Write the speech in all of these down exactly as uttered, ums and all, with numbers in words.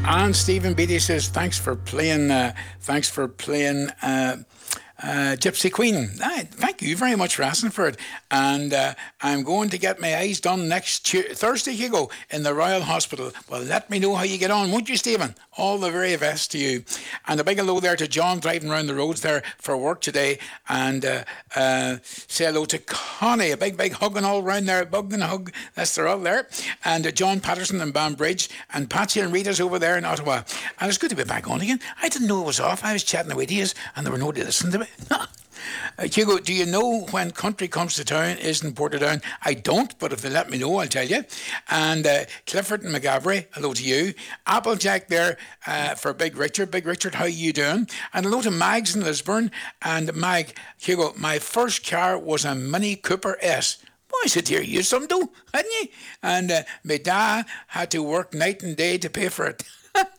And Stephen Beatty says, thanks for playing, uh, thanks for playing uh, uh, Gypsy Queen. Ah, thank you very much for asking for it. And uh, I'm going to get my eyes done next tu- Thursday, Hugo, in the Royal Hospital. Well, let me know how you get on, won't you, Stephen? All the very best to you. And a big hello there to John driving around the roads there for work today. And uh, uh, say hello to Connie, a big, big hugging all around there, bug and hug. That's they're all there. And uh, John Patterson in Banbridge. And Patsy and Rita's over there in Ottawa. And it's good to be back on again. I didn't know it was off. I was chatting away to you and there were nobody listening to me. Uh, Hugo, do you know when Country Comes to Town is in Portadown? I don't, but if they let me know, I'll tell you. And uh, Clifford and McGavry, hello to you. Applejack there uh, for Big Richard. Big Richard, how you doing? And hello to Mags in Lisburn. And Mag, Hugo, my first car was a Mini Cooper S. Boy, I said, here, you some do, hadn't you? And uh, my dad had to work night and day to pay for it.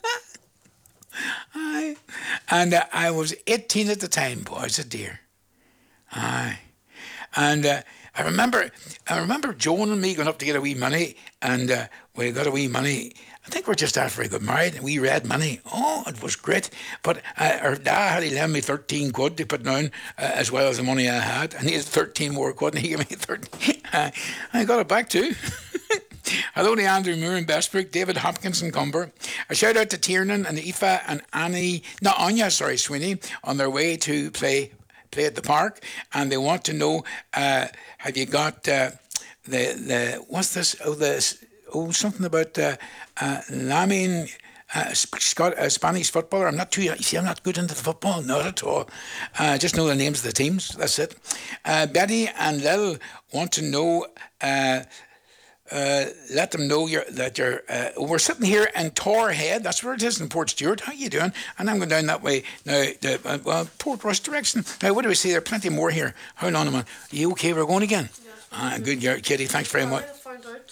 Aye. And uh, I was eighteen at the time, boys, a dear. Aye. And uh, I remember I remember Joan and me going up to get a wee money, and uh, we got a wee money. I think we're just after we got married, and we red money. Oh, it was great. But uh, our dad had to lend me thirteen quid to put down, uh, as well as the money I had. And he had thirteen more quid, and he gave me thirteen. Uh, I got it back too. Hello to Andrew Moore in Bestbrook, David Hopkins in Cumber. A shout out to Tiernan and Aoife and Annie, not Anya, sorry, Sweeney, on their way to play play at the park, and they want to know, uh, have you got uh, the the what's this? Oh, this oh something about uh, uh, Lamin. Uh, Scott, uh, Spanish footballer. I'm not too. You see, I'm not good into the football, not at all. I uh, just know the names of the teams. That's it. Uh, Betty and Lil want to know. Uh, Uh, let them know you're, that you're. Uh, we're sitting here in Torhead. That's where it is in Port Stewart. How you doing? And I'm going down that way now. The, uh, well, Port Rush direction. Now, what do we see? There are plenty more here. How long am I? Are you okay? We're going again. Yes. Ah, good, Kitty. Thanks very much.